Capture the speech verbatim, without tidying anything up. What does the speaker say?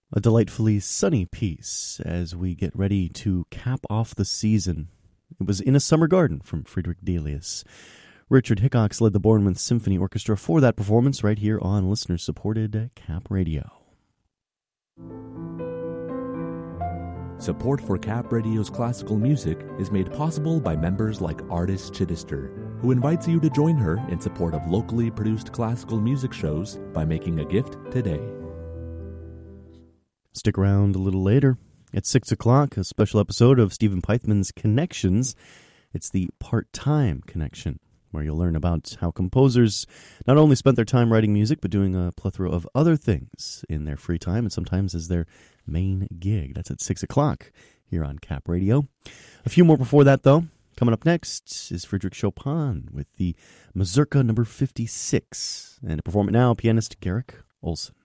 A delightfully sunny piece as we get ready to cap off the season. It was In a Summer Garden from Friedrich Delius. Richard Hickox led the Bournemouth Symphony Orchestra for that performance right here on listener-supported Cap Radio. Support for Cap Radio's classical music is made possible by members like Artis Chittister, who invites you to join her in support of locally produced classical music shows by making a gift today. Stick around a little later. At six o'clock, a special episode of Stephen Pythman's Connections. It's the Part-Time Connection, where you'll learn about how composers not only spent their time writing music, but doing a plethora of other things in their free time, and sometimes as their main gig. That's at six o'clock here on Cap Radio. A few more before that, though. Coming up next is Frédéric Chopin with the Mazurka number fifty-six. And to perform it now, pianist Garrick Olson.